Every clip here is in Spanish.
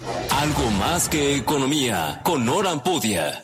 Algo más que economía, con Nora Ampudia.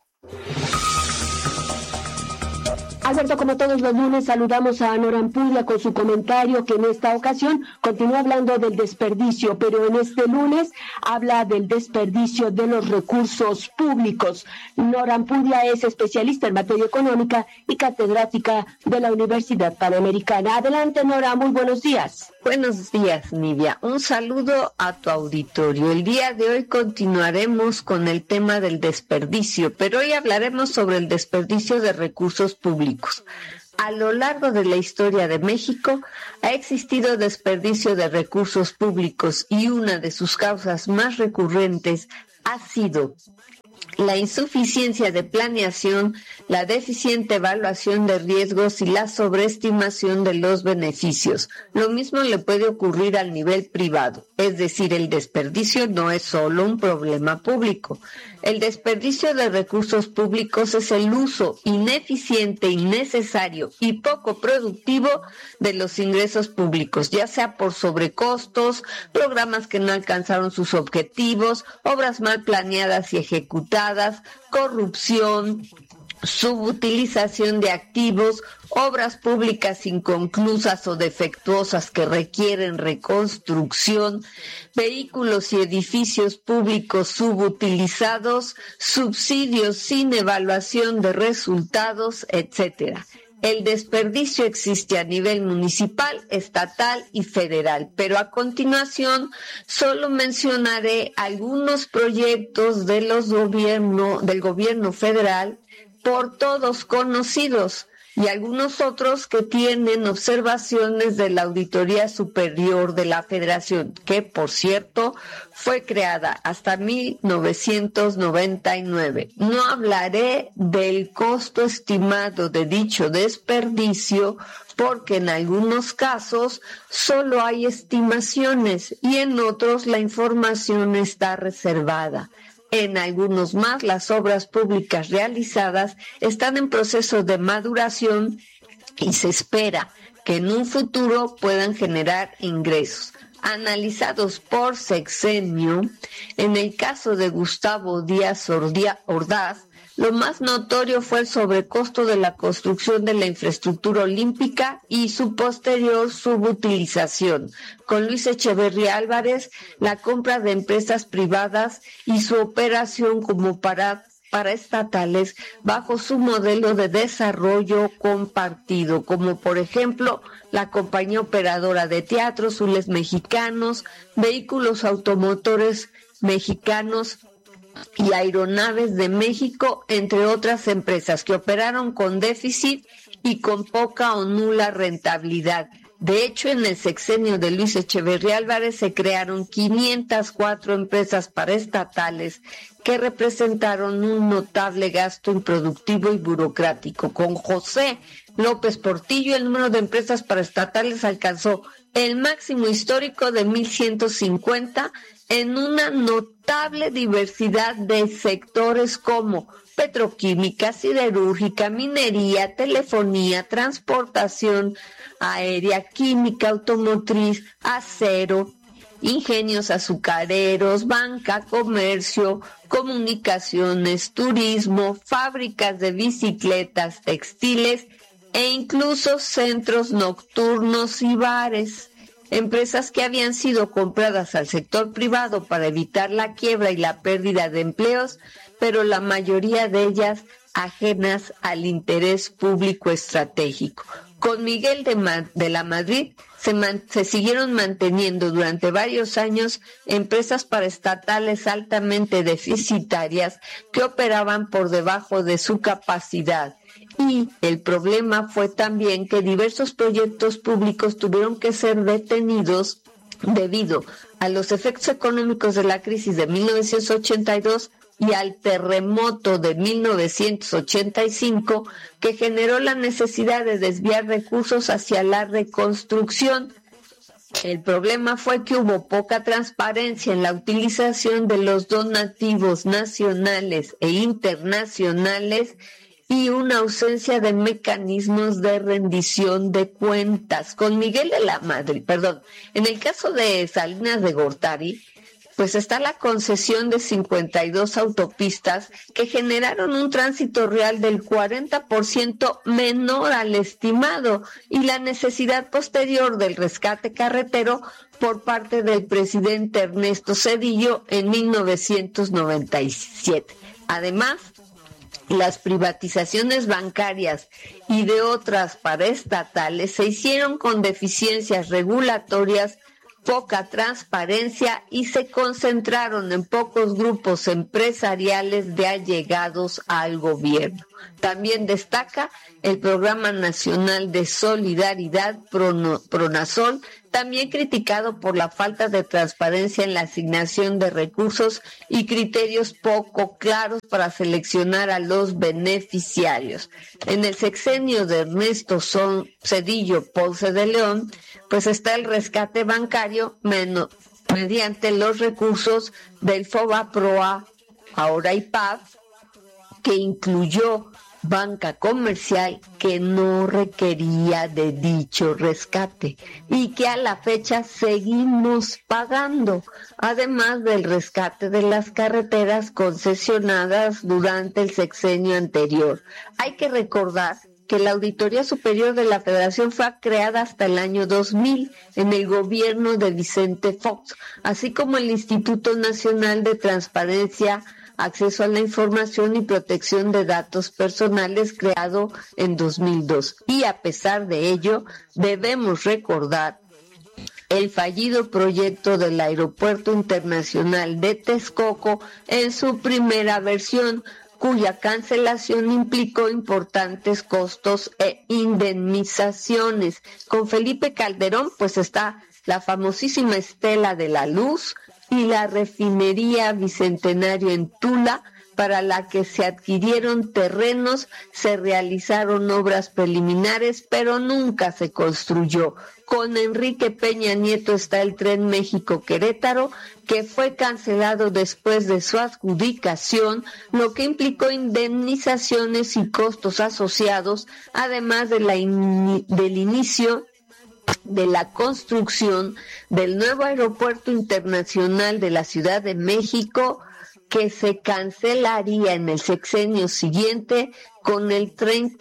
Alberto, como todos los lunes, saludamos a Nora Ampudia con su comentario, que en esta ocasión continúa hablando del desperdicio, pero en este lunes habla del desperdicio de los recursos públicos. Nora Ampudia es especialista en materia económica y catedrática de la Universidad Panamericana. Adelante, Nora, muy buenos días. Buenos días, Nidia. Un saludo a tu auditorio. El día de hoy continuaremos con el tema del desperdicio, pero hoy hablaremos sobre el desperdicio de recursos públicos. A lo largo de la historia de México ha existido desperdicio de recursos públicos y una de sus causas más recurrentes ha sido la insuficiencia de planeación, la deficiente evaluación de riesgos y la sobreestimación de los beneficios. Lo mismo le puede ocurrir al nivel privado, es decir, el desperdicio no es solo un problema público. El desperdicio de recursos públicos es el uso ineficiente, innecesario y poco productivo de los ingresos públicos, ya sea por sobrecostos, programas que no alcanzaron sus objetivos, obras mal planeadas y ejecutadas, corrupción, subutilización de activos, obras públicas inconclusas o defectuosas que requieren reconstrucción, vehículos y edificios públicos subutilizados, subsidios sin evaluación de resultados, etcétera. El desperdicio existe a nivel municipal, estatal y federal, pero a continuación solo mencionaré algunos proyectos del gobierno federal por todos conocidos y algunos otros que tienen observaciones de la Auditoría Superior de la Federación, que por cierto fue creada hasta 1999. No hablaré del costo estimado de dicho desperdicio porque en algunos casos solo hay estimaciones y en otros la información está reservada. En algunos más, las obras públicas realizadas están en proceso de maduración y se espera que en un futuro puedan generar ingresos. Analizados por sexenio, en el caso de Gustavo Díaz Ordaz, lo más notorio fue el sobrecosto de la construcción de la infraestructura olímpica y su posterior subutilización. Con Luis Echeverría Álvarez, la compra de empresas privadas y su operación como paraestatales bajo su modelo de desarrollo compartido, como por ejemplo la compañía operadora de teatros, Zules Mexicanos, vehículos automotores mexicanos y Aeronaves de México, entre otras empresas que operaron con déficit y con poca o nula rentabilidad. De hecho, en el sexenio de Luis Echeverría Álvarez se crearon 504 empresas paraestatales que representaron un notable gasto improductivo y burocrático. Con José López Portillo, el número de empresas paraestatales alcanzó el máximo histórico de 1,150 en una notable diversidad de sectores como petroquímica, siderúrgica, minería, telefonía, transportación aérea, química, automotriz, acero, ingenios azucareros, banca, comercio, comunicaciones, turismo, fábricas de bicicletas, textiles e incluso centros nocturnos y bares. Empresas que habían sido compradas al sector privado para evitar la quiebra y la pérdida de empleos, pero la mayoría de ellas ajenas al interés público estratégico. Con Miguel de la Madrid se siguieron manteniendo durante varios años empresas paraestatales altamente deficitarias que operaban por debajo de su capacidad. Y el problema fue también que diversos proyectos públicos tuvieron que ser detenidos debido a los efectos económicos de la crisis de 1982 y al terremoto de 1985, que generó la necesidad de desviar recursos hacia la reconstrucción. El problema fue que hubo poca transparencia en la utilización de los donativos nacionales e internacionales y una ausencia de mecanismos de rendición de cuentas. Con Miguel de la Madrid, en el caso de Salinas de Gortari, pues está la concesión de 52 autopistas que generaron un tránsito real del 40% menor al estimado y la necesidad posterior del rescate carretero por parte del presidente Ernesto Zedillo en 1997. Además, las privatizaciones bancarias y de otras paraestatales se hicieron con deficiencias regulatorias, poca transparencia y se concentraron en pocos grupos empresariales de allegados al gobierno. También destaca el Programa Nacional de Solidaridad, PRONASOL, también criticado por la falta de transparencia en la asignación de recursos y criterios poco claros para seleccionar a los beneficiarios. En el sexenio de Ernesto Zedillo Ponce de León, pues está el rescate bancario mediante los recursos del FOBAPROA, ahora IPAB, que incluyó banca comercial que no requería de dicho rescate y que a la fecha seguimos pagando, además del rescate de las carreteras concesionadas durante el sexenio anterior. Hay que recordar que la Auditoría Superior de la Federación fue creada hasta el año 2000 en el gobierno de Vicente Fox, así como el Instituto Nacional de Transparencia, Acceso a la Información y Protección de Datos Personales, creado en 2002. Y a pesar de ello, debemos recordar el fallido proyecto del Aeropuerto Internacional de Texcoco en su primera versión, cuya cancelación implicó importantes costos e indemnizaciones. Con Felipe Calderón, pues está la famosísima Estela de la Luz y la refinería Bicentenario en Tula, para la que se adquirieron terrenos, se realizaron obras preliminares, pero nunca se construyó. Con Enrique Peña Nieto está el Tren México-Querétaro, que fue cancelado después de su adjudicación, lo que implicó indemnizaciones y costos asociados, además de del inicio de la construcción del nuevo aeropuerto internacional de la Ciudad de México, que se cancelaría en el sexenio siguiente con el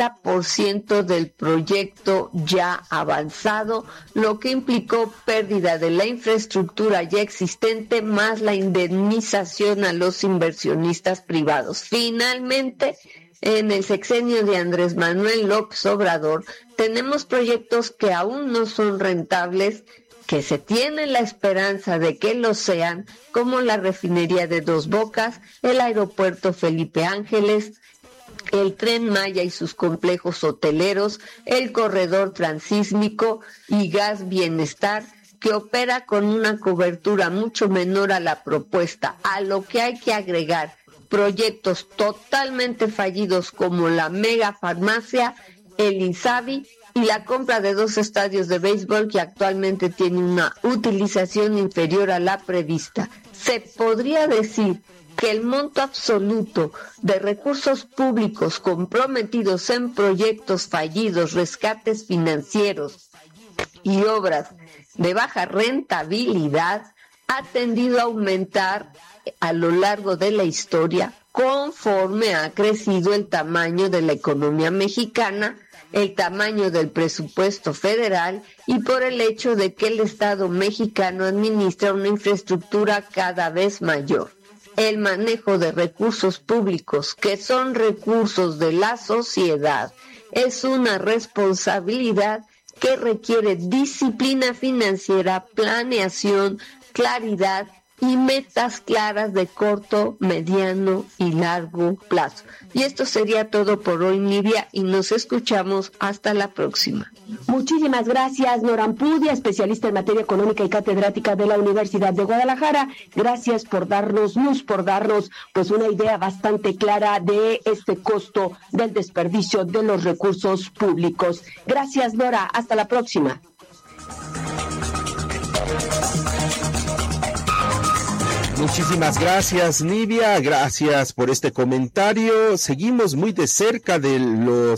30% del proyecto ya avanzado, lo que implicó pérdida de la infraestructura ya existente más la indemnización a los inversionistas privados. Finalmente, en el sexenio de Andrés Manuel López Obrador, tenemos proyectos que aún no son rentables, que se tiene la esperanza de que lo sean, como la refinería de Dos Bocas, el aeropuerto Felipe Ángeles, el Tren Maya y sus complejos hoteleros, el corredor transísmico y Gas Bienestar, que opera con una cobertura mucho menor a la propuesta, a lo que hay que agregar proyectos totalmente fallidos como la megafarmacia, el INSABI y la compra de 2 estadios de béisbol que actualmente tienen una utilización inferior a la prevista. Se podría decir que el monto absoluto de recursos públicos comprometidos en proyectos fallidos, rescates financieros y obras de baja rentabilidad ha tendido a aumentar a lo largo de la historia conforme ha crecido el tamaño de la economía mexicana, el tamaño del presupuesto federal y por el hecho de que el Estado mexicano administra una infraestructura cada vez mayor. El manejo de recursos públicos, que son recursos de la sociedad, es una responsabilidad que requiere disciplina financiera, planeación, claridad y metas claras de corto, mediano y largo plazo. Y esto sería todo por hoy, Nidia, y nos escuchamos hasta la próxima. Muchísimas gracias, Nora Ampudia, especialista en materia económica y catedrática de la Universidad de Guadalajara. Gracias por darnos luz, por darnos pues una idea bastante clara de este costo del desperdicio de los recursos públicos. Gracias, Nora. Hasta la próxima. Muchísimas gracias, Nidia, gracias por este comentario. Seguimos muy de cerca de los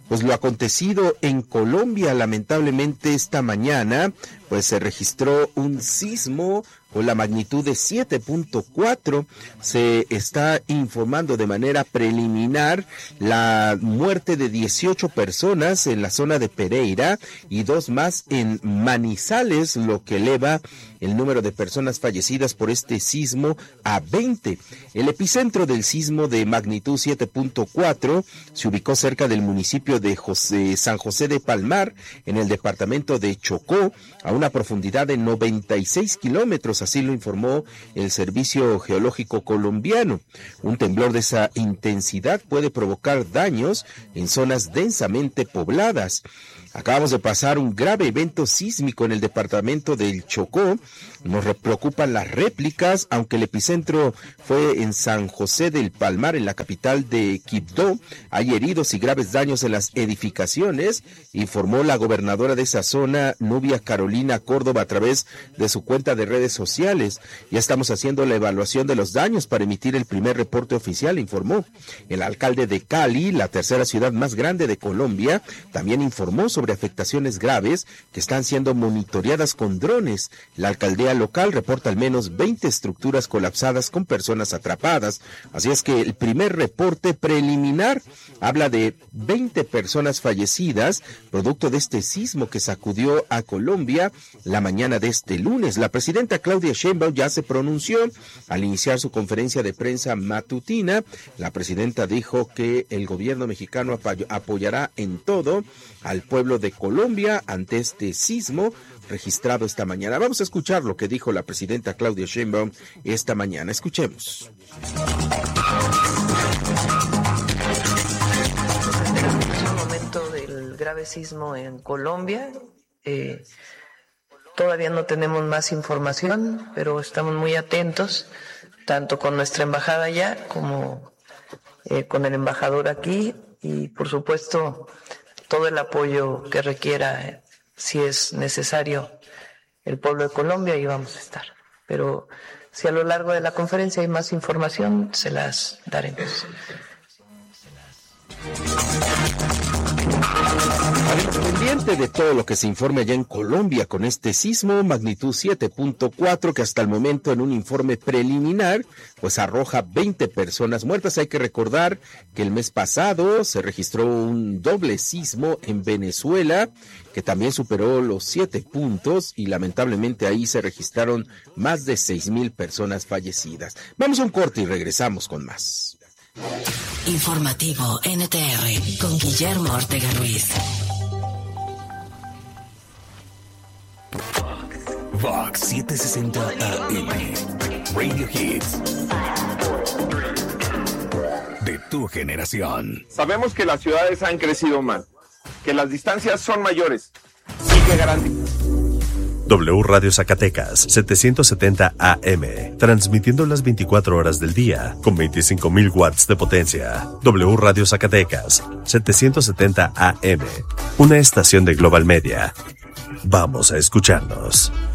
pues lo acontecido en Colombia. Lamentablemente esta mañana pues se registró un sismo con la magnitud de 7.4. Se está informando de manera preliminar la muerte de 18 personas en la zona de Pereira y 2 más en Manizales, lo que eleva el número de personas fallecidas por este sismo a 20. El epicentro del sismo de magnitud 7.4 se ubicó cerca del municipio de San José de Palmar, en el departamento de Chocó, a una profundidad de 96 kilómetros, así lo informó el Servicio Geológico Colombiano. Un temblor de esa intensidad puede provocar daños en zonas densamente pobladas. Acabamos de pasar un grave evento sísmico en el departamento del Chocó. Nos preocupan las réplicas, aunque el epicentro fue en San José del Palmar, en la capital de Quibdó. Hay heridos y graves daños en las edificaciones, informó la gobernadora de esa zona, Nubia Carolina Córdoba, a través de su cuenta de redes sociales. Ya estamos haciendo la evaluación de los daños para emitir el primer reporte oficial, informó. El alcalde de Cali, la tercera ciudad más grande de Colombia, también informó sobre afectaciones graves que están siendo monitoreadas con drones. La alcaldía local reporta al menos 20 estructuras colapsadas con personas atrapadas. Así es que el primer reporte preliminar habla de 20 personas fallecidas producto de este sismo que sacudió a Colombia la mañana de este lunes. La presidenta Claudia Sheinbaum ya se pronunció al iniciar su conferencia de prensa matutina. La presidenta dijo que el gobierno mexicano apoyará en todo al pueblo de Colombia ante este sismo registrado esta mañana. Vamos a escuchar lo que dijo la presidenta Claudia Sheinbaum esta mañana. Escuchemos. Es el momento del grave sismo en Colombia. Todavía no tenemos más información, pero estamos muy atentos, tanto con nuestra embajada allá como con el embajador aquí, y por supuesto todo el apoyo que requiera, si es necesario, el pueblo de Colombia, y vamos a estar. Pero si a lo largo de la conferencia hay más información, se las daremos. Pendiente de todo lo que se informe allá en Colombia con este sismo, magnitud 7.4, que hasta el momento en un informe preliminar, pues arroja 20 personas muertas. Hay que recordar que el mes pasado se registró un doble sismo en Venezuela, que también superó los 7 puntos, y lamentablemente ahí se registraron más de 6,000 personas fallecidas. Vamos a un corte y regresamos con más. Informativo NTR con Guillermo Ortega Ruiz. Vox 760 AM. Radio Hits. De tu generación. Sabemos que las ciudades han crecido mal, que las distancias son mayores. Sigue garantizando. W Radio Zacatecas, 770 AM, transmitiendo las 24 horas del día, con 25,000 watts de potencia. W Radio Zacatecas, 770 AM, una estación de Global Media. Vamos a escucharnos.